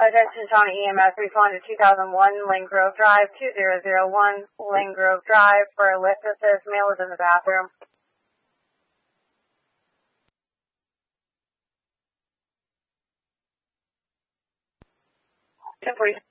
Attention Shawnee EMS, respond to 2001 Lane Grove Drive, 2001 Lane Grove Drive for a lift that says male is in the bathroom. 1040.